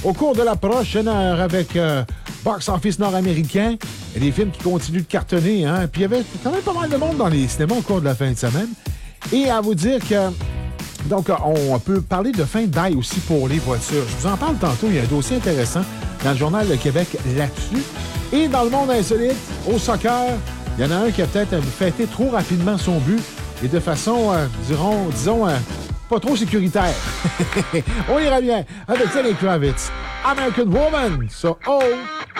au cours de la prochaine heure avec Box Office nord-américain. Il y a des films qui continuent de cartonner, hein? Puis il y avait quand même pas mal de monde dans les cinémas au cours de la fin de semaine. Et à vous dire que... Donc, on peut parler de fin d'ail aussi pour les voitures. Je vous en parle tantôt. Il y a un dossier intéressant dans le Journal de Québec là-dessus. Et dans le monde insolite, au soccer, il y en a un qui a peut-être fêté trop rapidement son but et de façon, disons, pas trop sécuritaire. On ira bien avec Lenny Kravitz. American Woman. So, oh...